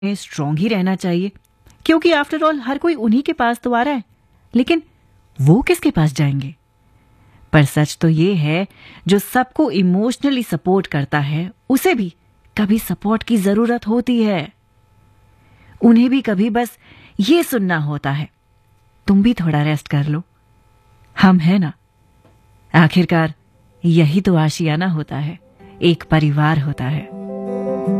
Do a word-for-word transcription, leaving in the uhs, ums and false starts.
Strong ही रहना चाहिए, क्योंकि आफ्टर ऑल हर कोई उन्हीं के पास तो आ रहा है। लेकिन वो किसके पास जाएंगे? पर सच तो ये है, जो सबको इमोशनली सपोर्ट करता है उसे भी कभी सपोर्ट की जरूरत होती है। उन्हें भी कभी बस ये सुनना होता है, तुम भी थोड़ा रेस्ट कर लो, हम है ना। आखिरकार यही तो आशियाना होता है, एक परिवार होता है।